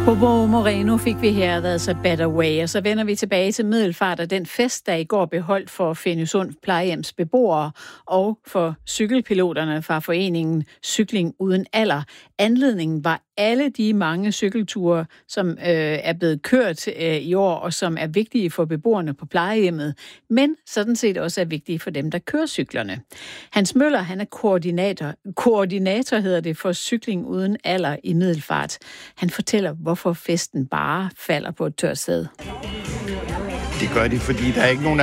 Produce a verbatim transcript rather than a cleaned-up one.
Bobo Moreno fik vi her, That's a Better Way, og så vender vi tilbage til Middelfart og den fest, der i går beholdt for Fennesund plejehjems beboere og for cykelpiloterne fra foreningen Cykling Uden Alder. Anledningen var alle de mange cykelture, som øh, er blevet kørt øh, i år, og som er vigtige for beboerne på plejehjemmet, men sådan set også er vigtige for dem, der kører cyklerne. Hans Møller, han er koordinator, koordinator hedder det, for Cykling Uden Alder i Middelfart. Han fortæller, hvorfor festen bare falder på et tørt sted. Det gør de, fordi der er ikke nogen